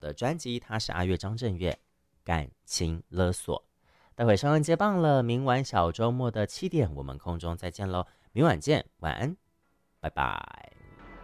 的专辑，他是阿月张震岳，感情勒索。待会上恩接棒了，明晚小周末的7点，我们空中再见喽，明晚见，晚安，拜拜。